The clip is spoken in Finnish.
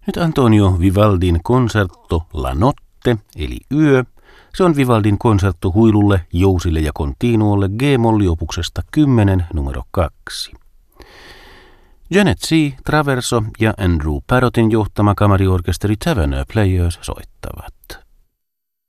Nyt Antonio Vivaldin konsertto La Notte, eli Yö. Se on Vivaldin konsertto huilulle, jousille ja continuolle G-molliopuksesta 10 numero 2. Janet C., Traverso ja Andrew Parrottin johtama kamariorkesteri Taverner Players soittavat.